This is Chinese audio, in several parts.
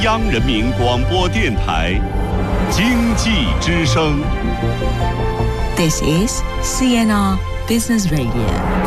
央人民广播电台经济之声。 This is CNR Business Radio。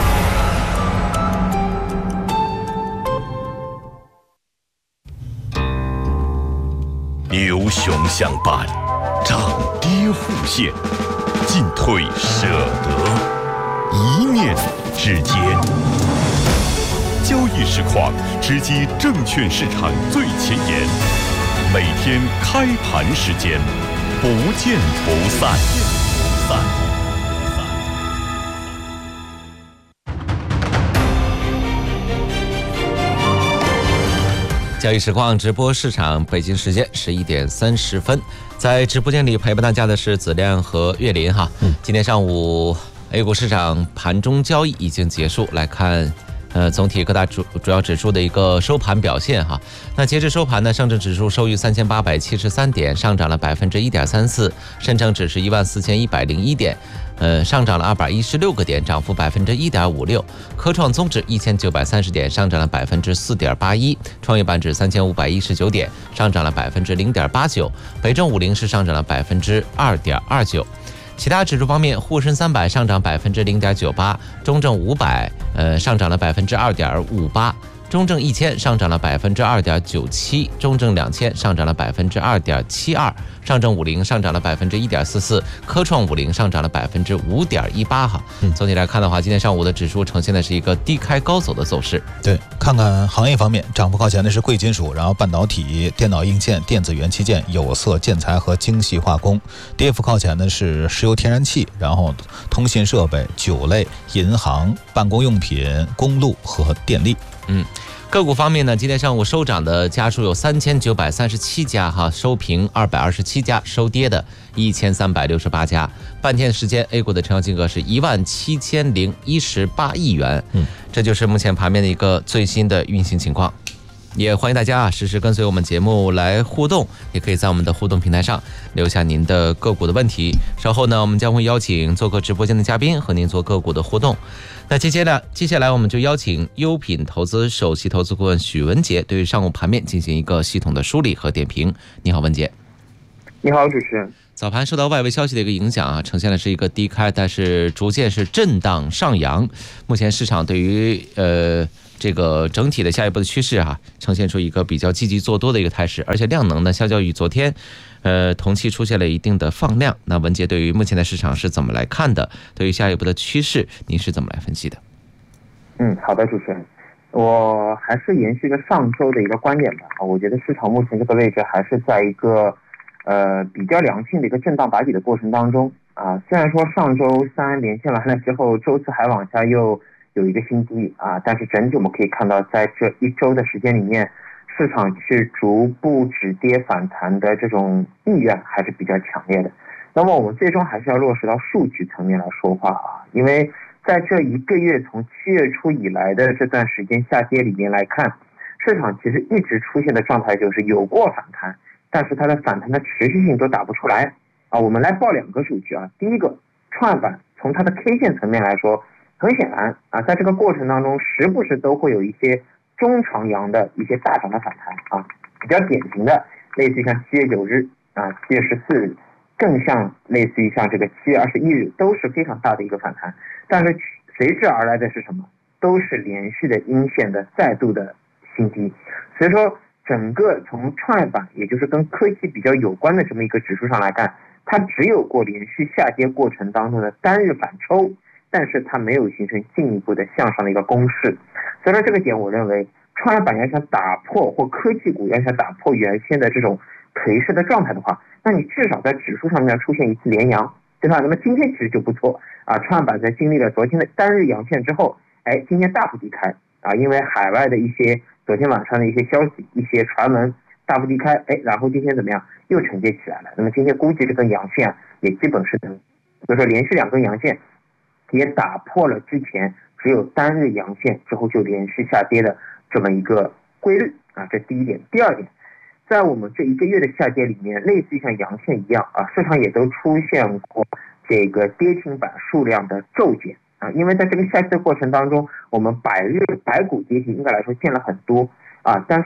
牛熊相伴，涨跌互现，进退舍得，一念之间。交易实况直击证券市场最前沿，每天开盘时间，不见不散。 交易实况直播市场，北京时间11点30分，在直播间里陪伴大家的是子亮和岳林哈。今天上午 A 股市场盘中交易已经结束，来看总体各大主要指数的一个收盘表现哈。那截至收盘呢，上证指数收于3873点，上涨了1.34%；深成指是14101点，上涨了216个点，涨幅1.56%；科创综指1930点，上涨了4.81%；创业板指3519点，上涨了0.89%；北证50是上涨了2.29%。其他指数方面，沪深300上涨0.98%，中证500上涨了2.58%，中证1000上涨了2.97%，中证2000上涨了2.72%，上证50上涨了1.44%，科创50上涨了5.18%哈。总体来看的话，今天上午的指数呈现的是一个低开高走的走势。 对，看看行业方面，涨幅靠前的是贵金属，然后半导体、电脑硬件、电子元器件、有色建材和精细化工；跌幅靠前的是石油天然气，然后通信设备、酒类、银行、办公用品、公路和电力。 个股方面呢，今天上午收涨的家数有3937家哈，收评227家，收跌的1368家。半天时间 A 股的成交金额是17018亿元。这就是目前盘面的一个最新的运行情况。也欢迎大家实时跟随我们节目来互动，也可以在我们的互动平台上留下您的个股的问题。稍后呢，我们将会邀请做客直播间的嘉宾和您做个股的互动。那接下来我们就邀请优品投资首席投资顾问许文杰对于上午盘面进行一个系统的梳理和点评。你好，文杰。 你好，主持人。 早盘受到外围消息的一个影响啊，呈现的是一个低开，但是逐渐是震荡上扬。目前市场对于这个整体的下一步的趋势呈现出一个比较积极做多的一个态势，而且量能呢，相较于昨天同期出现了一定的放量。那文杰对于目前的市场是怎么来看的？对于下一步的趋势，您是怎么来分析的？ 好的，主持人，我还是延续着上周的一个观点吧。我觉得市场目前这个位置还是在一个比较良性的一个震荡打底的过程当中啊。虽然说上周三连线完了之后，周四还往下又有一个新低啊，但是整体我们可以看到，在这一周的时间里面，市场去逐步止跌反弹的这种意愿还是比较强烈的。那么我们最终还是要落实到数据层面来说话啊，因为在这一个月从7月初以来的这段时间下跌里面来看，市场其实一直出现的状态就是有过反弹，但是它的反弹的持续性都打不出来啊。我们来报2个数据啊，第一个，创业板从它的 K 线层面来说，很显然啊，在这个过程当中，时不时都会有一些中长阳的一些大涨的反弹啊，比较典型的，类似于像7月9日啊、7月14日，更像类似于像这个7月21日，都是非常大的一个反弹。但是随之而来的是什么？都是连续的阴线的再度的新低。所以说，整个从创业板，也就是跟科技比较有关的这么一个指数上来看，它只有过连续下跌过程当中的单日反抽，但是它没有形成进一步的向上的一个攻势。所以说这个点，我认为创业板要想打破，或科技股要想打破原先的这种颓势的状态的话，那你至少在指数上面要出现一次连阳，对吧？那么今天其实就不错啊，创业板在经历了昨天的单日阳线之后，今天大幅低开啊，因为海外的一些昨天晚上的一些消息、一些传闻大幅低开，然后今天怎么样？又承接起来了。那么今天估计这根阳线也基本是等，所以说连续2根阳线也打破了之前只有单日阳线之后就连续下跌的这么一个规律啊，这第一点。第二点，在我们这一个月的下跌里面，类似于像阳线一样啊，市场也都出现过这个跌停板数量的骤减啊，因为在这个下跌的过程当中，我们百日百股跌停应该来说见了很多啊，但是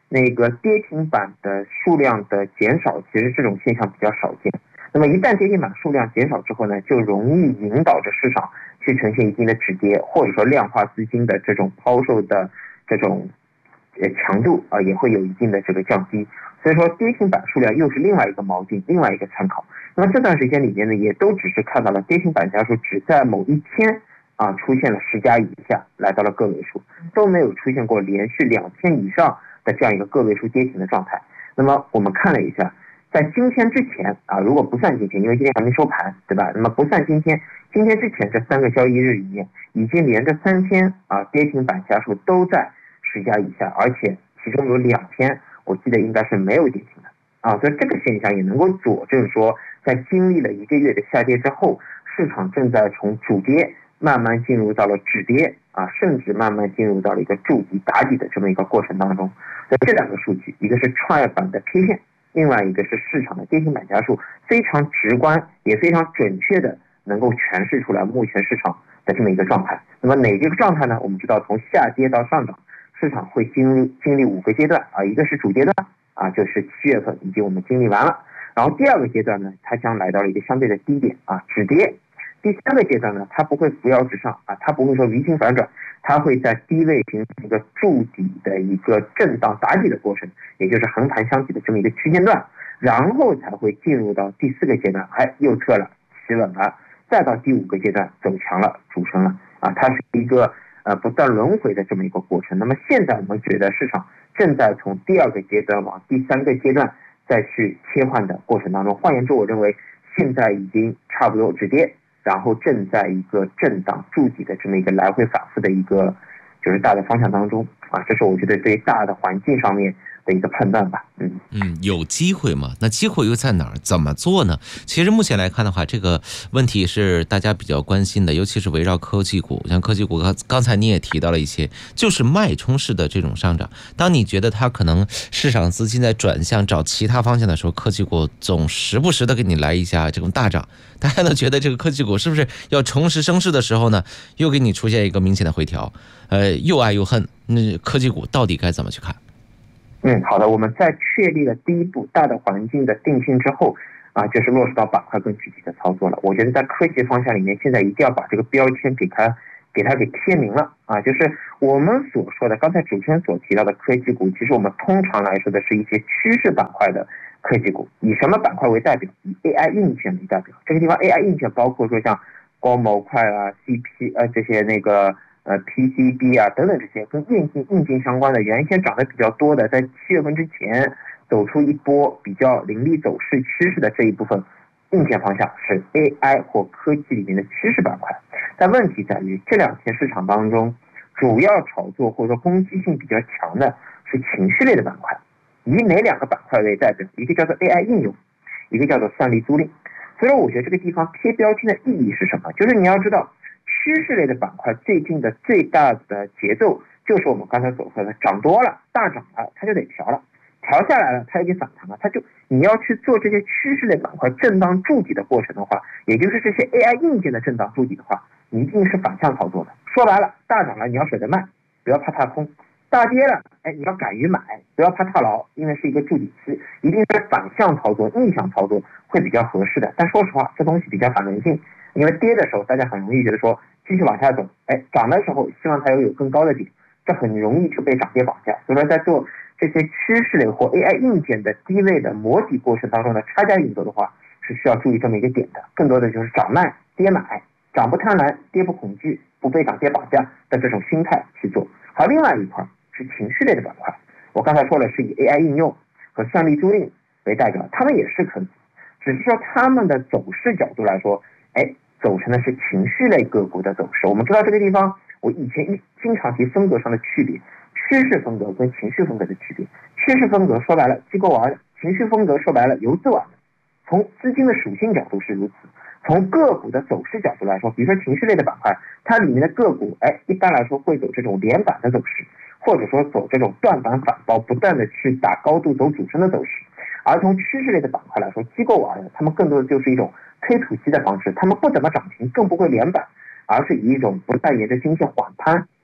那个跌停板的数量的减少，其实这种现象比较少见。那么一旦跌停板数量减少之后呢，就容易引导着市场去呈现一定的止跌，或者说量化资金的这种抛售的这种强度啊，也会有一定的这个降低。所以说跌停板数量又是另外一个锚定，另外一个参考。那么这段时间里面呢，也都只是看到了跌停板家数只在某一天啊出现了10家以下，来到了个位数，都没有出现过连续2天以上的这样一个个位数跌停的状态。那么我们看了一下，在今天之前啊，如果不算今天，因为今天还没收盘，对吧？那么不算今天之前这3个交易日里面，已经连着3天啊跌停板家数都在10家以下，而且其中有2天我记得应该是没有跌停的啊，所以这个现象也能够佐证说，在经历了1个月的下跌之后，市场正在从主跌慢慢进入到了止跌啊，甚至慢慢进入到了一个筑底打底的这么一个过程当中。所以这2个数据，一个是创业板的 K 线，另外一个是市场的跌停板家数，非常直观也非常准确的能够诠释出来目前市场的这么一个状态。那么哪个状态呢？我们知道从下跌到上涨，市场会经历5个阶段啊，一个是主阶段啊，就是7月份已经我们经历完了，然后第2个阶段呢，它将来到了一个相对的低点啊，止跌。第3个阶段呢，它不会扶摇直上啊，它不会说离形反转，它会在低位形成一个筑底的一个震荡打底的过程，也就是横盘相抵的这么一个区间段，然后才会进入到第4个阶段，右撤了，企稳了，再到第5个阶段走强了，主升了啊，它是一个不断轮回的这么一个过程。那么现在我们觉得市场正在从第2个阶段往第3个阶段再去切换的过程当中，换言之，我认为现在已经差不多止跌，然后正在一个震荡筑底的这么一个来回反复的一个就是大的方向当中啊，这是我觉得对大的环境上面的一个判断吧。 有机会吗？那机会又在哪儿？怎么做呢？其实目前来看的话，这个问题是大家比较关心的，尤其是围绕科技股。像科技股，刚才你也提到了一些，就是脉冲式的这种上涨。当你觉得它可能市场资金在转向找其他方向的时候，科技股总时不时的给你来一下这种大涨。大家都觉得这个科技股是不是要重拾升势的时候呢，又给你出现一个明显的回调？又爱又恨。那科技股到底该怎么去看？ 好的，我们在确立了第一步大的环境的定性之后啊，就是落实到板块更具体的操作了。我觉得在科技方向里面，现在一定要把这个标签给它给贴明了啊，就是我们所说的刚才主持人所提到的科技股，其实我们通常来说的是一些趋势板块的科技股。以什么板块为代表？以 AI 硬件为代表。这个地方 AI 硬件包括说像高模块啊、CP 这些那个PCB 啊等等这些跟硬件相关的，原先涨得比较多的，在7月份之前走出一波比较凌厉走势趋势的这一部分硬件方向是 AI 或科技里面的趋势板块。但问题在于这2天市场当中主要炒作或者说攻击性比较强的是情绪类的板块。以哪2个板块为代表？一个叫做 AI 应用，一个叫做算力租赁。所以我觉得这个地方贴标签的意义是什么？就是你要知道趋势类的板块最近的最大的节奏就是我们刚才所说的涨多了大涨了它就得调了，调下来了它又给反弹了，你要去做这些趋势类板块震荡筑底的过程的话，也就是这些 AI 硬件的震荡筑底的话，你一定是反向操作的。说白了，大涨了你要舍得卖，不要怕踏空；大跌了你要敢于买，不要怕套牢，因为是一个筑底期，一定是反向操作逆向操作会比较合适的。但说实话这东西比较反人性，因为跌的时候大家很容易觉得说继续往下走，涨的时候希望它有更高的点，这很容易就被涨跌绑架。所以说在做这些趋势类或 AI 硬件的低位的磨底过程当中的差价运作的话，是需要注意这么一个点的。更多的就是涨卖跌买，涨不贪婪跌不恐惧，不被涨跌绑架的这种心态去做。好，另外一块是情绪类的板块，我刚才说了是以 AI 应用和算力租赁为代表，他们也是可以，只是说他们的走势角度来说走成的是情绪类个股的走势。我们知道这个地方我以前经常提风格上的区别，趋势风格跟情绪风格的区别。趋势风格说白了机构玩的，情绪风格说白了游资玩的。从资金的属性角度是如此，从个股的走势角度来说，比如说情绪类的板块，它里面的个股一般来说会走这种连板的走势，或者说走这种断板反包，不断的去打高度走主升的走势。而从趋势类的板块来说，机构玩的他们更多的就是一种推土机的方式，他们不怎么涨停，更不会连板，而是以一种不断沿着均线缓攀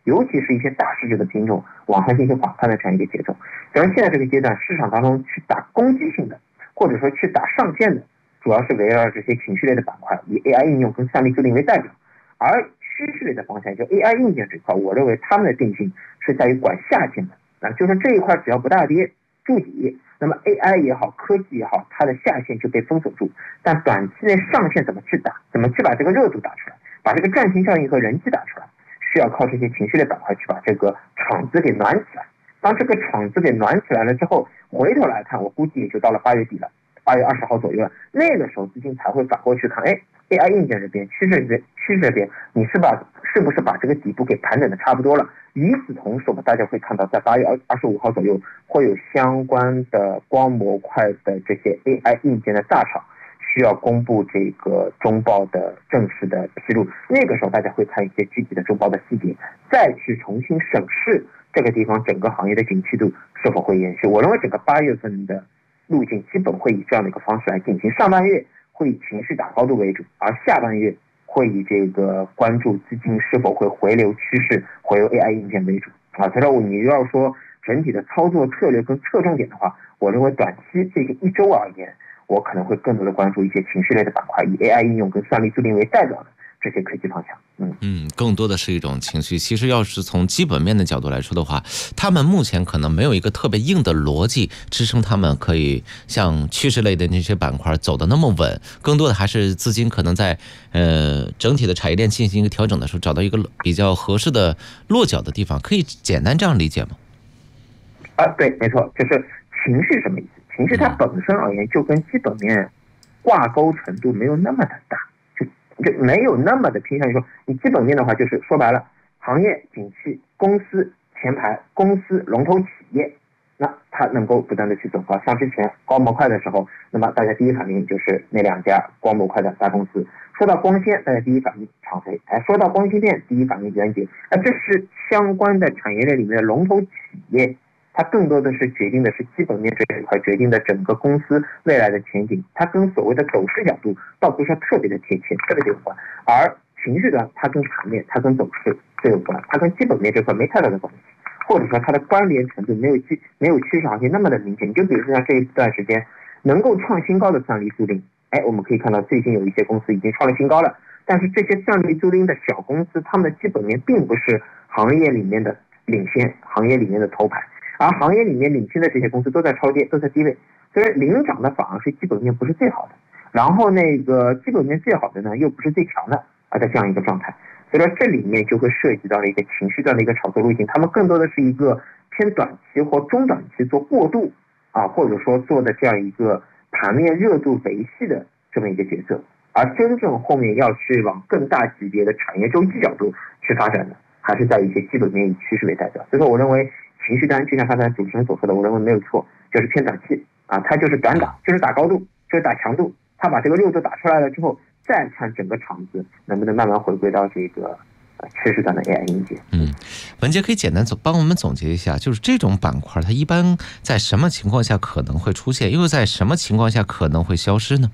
尤其是一些大市值的品种网上进行广泛的这样一个节奏。所以现在这个阶段，市场当中去打攻击性的，或者说去打上线的，主要是围绕这些情绪类的板块，以 AI 应用跟算力助力为代表。而趋势类的方向，就 AI 硬件这块，我认为他们的定性是在于管下限的，就是这一块只要不大跌筑底，那么 AI 也好，科技也好，它的下限就被封锁住。但短期内上限怎么去打，怎么去把这个热度打出来，把这个赚钱效应和人气打出来，需要靠这些情绪类板块去把这个场子给暖起来。当这个场子给暖起来了之后，回头来看，我估计也就到了8月底了，8月20号左右了，那个时候资金才会反过去看，AI 硬件这边趋势这边，你是不是把这个底部给盘整的差不多了？与此同时，我们大家会看到，在8月25号左右，会有相关的光模块的这些 AI 硬件的大厂需要公布这个中报的正式的披露。那个时候，大家会看一些具体的中报的细节，再去重新审视这个地方整个行业的景气度是否会延续。我认为整个8月份的路径基本会以这样的一个方式来进行，上半月会以情绪打高度为主，而下半月会以这个关注资金是否会回流趋势，回流 AI 硬件为主啊。所以说你要说整体的操作策略跟侧重点的话，我认为短期这个1周而言，我可能会更多的关注一些情绪类的板块，以 AI 应用跟算力助力为代表的这些科技方向。 更多的是一种情绪。其实要是从基本面的角度来说的话，他们目前可能没有一个特别硬的逻辑支撑他们可以像趋势类的那些板块走得那么稳，更多的还是资金可能在整体的产业链进行一个调整的时候，找到一个比较合适的落脚的地方，可以简单这样理解吗？ 对，没错，就是情绪什么意思？情绪它本身而言就跟基本面挂钩程度没有那么的大，就没有那么的偏向于说，你基本面的话就是说白了，行业景气、公司前排、公司龙头企业，那它能够不断的去走高。像之前光模块的时候，那么大家第一反应就是那2家光模块的大公司。说到光纤，大家第一反应长飞；说到光芯片，第一反应元杰。这是相关的产业链里面的龙头企业。它更多的是决定的是基本面这一块，决定的整个公司未来的前景，它跟所谓的走势角度倒不是说特别的贴切，特别的有关。而情绪端它跟盘面，它跟走势最有关，它跟基本面这块没太大的关系，或者说它的关联程度没有趋势行情那么的明显。你就比如说像这一段时间能够创新高的算力助力，我们可以看到最近有一些公司已经创了新高了，但是这些算力助力的小公司，他们的基本面并不是行业里面的领先，行业里面的头牌。而行业里面领先的这些公司都在超跌，都在低位，所以领涨的反而是基本面不是最好的，然后那个基本面最好的呢又不是最强的，在这样一个状态。所以说这里面就会涉及到了一个情绪端的一个炒作路径，他们更多的是一个偏短期或中短期做过渡或者说做的这样一个盘面热度维系的这么一个角色，而真正后面要去往更大级别的产业周期角度去发展的，还是在一些基本面以趋势为代表。所以说我认为情绪端就像刚才主持人所说的，我认为没有错，就是偏短期它就是短打，就是打高度，就是打强度，它把这个热度打出来了之后，再看整个场子能不能慢慢回归到这个趋势端的 AI 硬件。 文杰可以简单帮我们总结一下，就是这种板块它一般在什么情况下可能会出现，又在什么情况下可能会消失呢？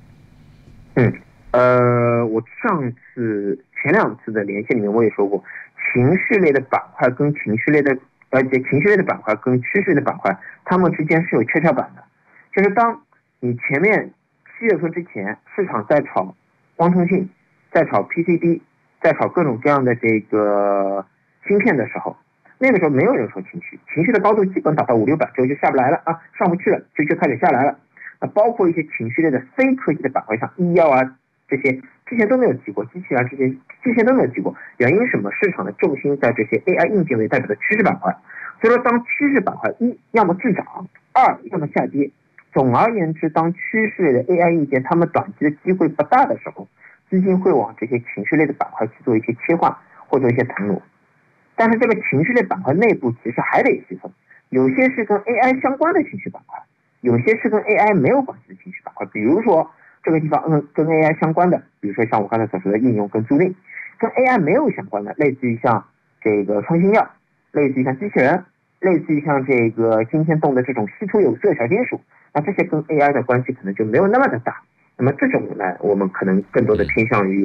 我前2次的连线里面我也说过，情绪类的板块跟情绪类的板块跟趋势类的板块，它们之间是有跷跷板的。就是当你前面7月份之前，市场在炒光通信，在炒 PCB， 在炒各种各样的这个芯片的时候，那个时候没有人说情绪的高度基本打到500-600之后就下不来了上不去了，就开始下来了。包括一些情绪类的非科技的板块，像医药这些之前都没有提过，机器这些之前都没有提过。原因是什么？市场的重心在这些 AI 硬件为代表的趋势板块。所以说当趋势板块1要么滞涨，2要么下跌。总而言之，当趋势类的 AI 硬件它们短期的机会不大的时候，资金会往这些情绪类的板块去做一些切换或者一些腾挪。但是这个情绪类板块内部其实还得细分，有些是跟 AI 相关的情绪板块，有些是跟 AI 没有关系的情绪板块。比如说这个地方跟 AI 相关的，比如说像我刚才所说的应用跟租赁，跟 AI 没有相关的，类似于像这个创新药，类似于像机器人，类似于像这个今天动的这种稀土有色小金属，那这些跟 AI 的关系可能就没有那么的大。那么这种呢，我们可能更多的偏向于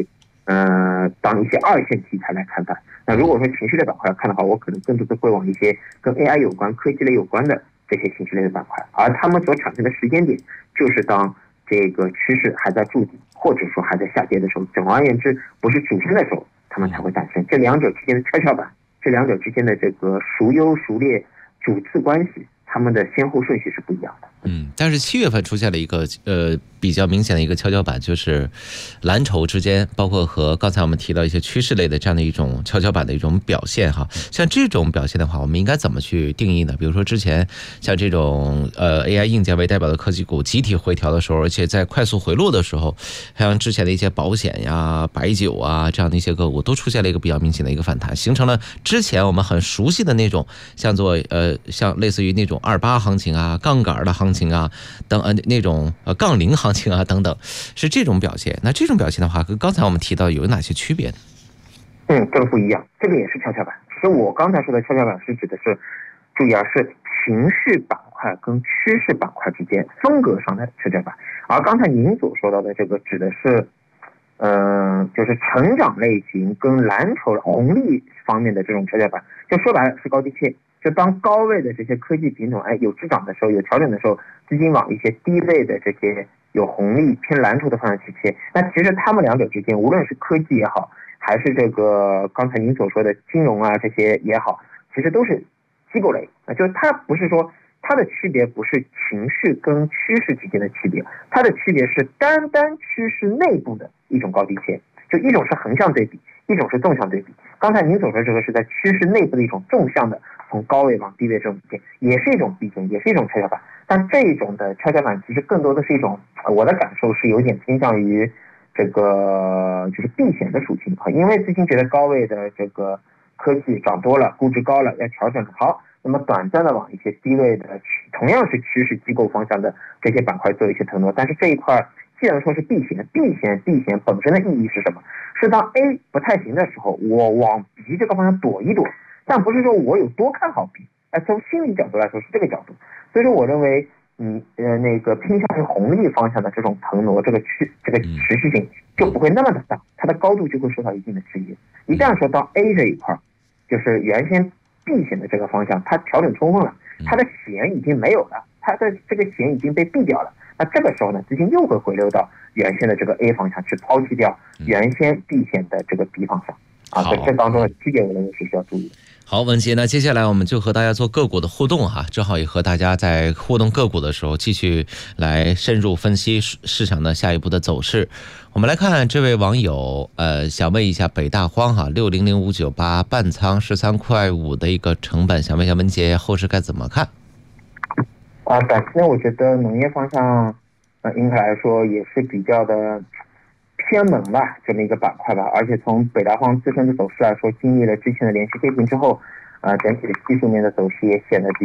当一些二线题材来看待。那如果说情绪类板块看的话，我可能更多的会往一些跟 AI 有关、科技类有关的这些情绪类的板块，而他们所产生的时间点，就是当这个趋势还在筑底，或者说还在下跌的时候，总而言之不是主升的时候，他们才会诞生。这两者之间的跷跷板，这两者之间的这个孰优孰劣主次关系，他们的先后顺序是不一样的。 但是7月份出现了一个比较明显的一个跷跷板，就是蓝筹之间，包括和刚才我们提到一些趋势类的这样的一种跷跷板的一种表现哈。像这种表现的话，我们应该怎么去定义呢？比如说之前像这种AI 硬件为代表的科技股集体回调的时候，而且在快速回落的时候，像之前的一些保险呀、白酒啊这样的一些个股都出现了一个比较明显的一个反弹，形成了之前我们很熟悉的那种像类似于那种28行情啊、杠杆的行情啊等那种杠铃行情啊等等，是这种表现。那这种表现的话，跟刚才我们提到有哪些区别呢？ 这个不一样，这个也是跷跷板。其实我刚才说的跷跷板是指的是，注意啊，是情绪板块跟趋势板块之间风格上的跷跷板，而刚才您所说到的这个指的是，就是成长类型跟蓝筹红利方面的这种跷跷板，就说白了是高低切。就当高位的这些科技品种有滞涨的时候，有调整的时候，资金往一些低位的这些有红利偏蓝筹的方向去切。那其实他们两者之间，无论是科技也好，还是这个刚才您所说的金融啊这些也好，其实都是机构类。就是它不是说它的区别不是情绪跟趋势之间的区别，它的区别是单趋势内部的一种高低切。就一种是横向对比，一种是纵向对比。刚才您所说这个是在趋势内部的一种纵向的从高位往低位这种变，也是一种避险，也是一种跷跷板。但这种的跷跷板其实更多的是一种，我的感受是有点偏向于这个就是避险的属性啊，因为资金觉得高位的这个科技涨多了，估值高了，要调整好，那么短暂的往一些低位的同样是趋势机构方向的这些板块做一些腾挪。但是这一块既然说是避险本身的意义是什么？是当 A 不太行的时候，我往 B 这个方向躲一躲，但不是说我有多看好 B。从心理角度来说是这个角度。所以说我认为那个偏向于红利方向的这种腾挪，这个持续性就不会那么的大，它的高度就会受到一定的制约。一旦说到 A 这一块，就是原先避险的这个方向，它调整充分了，它的险已经没有了，它的这个险已经被避掉了。那这个时候呢，资金又会回流到原先的这个 A 方向去抛弃掉原先避险的这个 B 方向啊，这当中的区别我认为是需要注意的。 好，文杰，那接下来我们就和大家做个股的互动哈，正好也和大家在互动个股的时候继续来深入分析市场的下一步的走势。我们来看这位网友，想问一下北大荒哈，600598半仓13.5块的一个成本，想问一下文杰后市该怎么看？ 短期呢，我觉得农业方向，应该来说也是比较的偏猛吧，这么一个板块吧。而且从北大荒自身的走势来说，经历了之前的连续跌停之后，整体的技术面的走势也显得比